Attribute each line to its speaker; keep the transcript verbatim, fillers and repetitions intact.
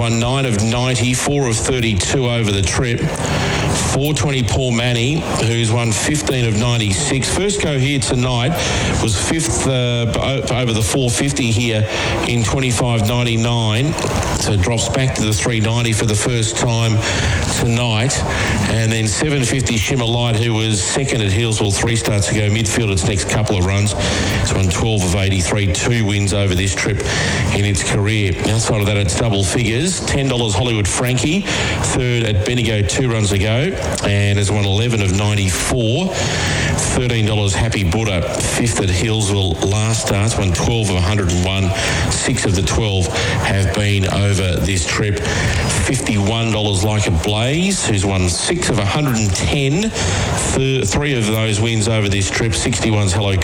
Speaker 1: won nine of ninety, four of thirty-two over the trip. four twenty Paul Manny, who's won fifteen of ninety-six. First go here tonight was fifth uh, over the four fifty here in twenty-five ninety-nine. So drops back to the three ninety for the first time tonight. And then seven fifty Shimmer Light, who was second at Hillsville three starts ago, midfield its next couple of runs. It's won twelve of eighty-three, two wins over this trip in its career. Outside of that, it's double figures. ten dollars Hollywood Frankie, third at Bendigo two runs ago, and has won eleven of ninety-four. thirteen dollars Happy Buddha, fifth at Hillsville last starts, won twelve of one hundred one. Six of the twelve have been over this trip. fifty-one dollars Like a Blaze, who's won six of one hundred ten. Th- three of those wins over this trip. sixty-one's Hello